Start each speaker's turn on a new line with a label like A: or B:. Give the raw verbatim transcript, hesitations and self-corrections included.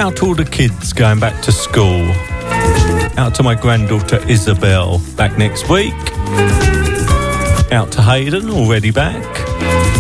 A: Out to all the kids going back to school. Out to my granddaughter Isabel, back next week. Out to Hayden, already back.